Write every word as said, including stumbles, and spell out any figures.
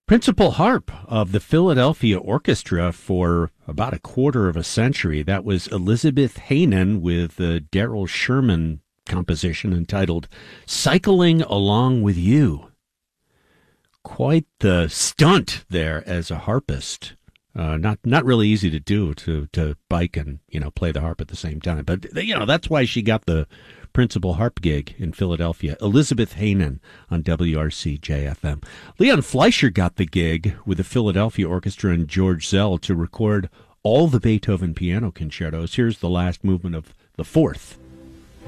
Principal harp of the Philadelphia Orchestra for about a quarter of a century. That was Elizabeth Hanen with the Daryl Sherman composition entitled Cycling Along With You. Quite the stunt there as a harpist. Uh, not not really easy to do, to to bike and, you know, play the harp at the same time. But, you know, that's why she got the principal harp gig in Philadelphia. Elizabeth Hanen on W R C J F M. Leon Fleischer got the gig with the Philadelphia Orchestra and George Zell to record all the Beethoven piano concertos. Here's the last movement of the fourth.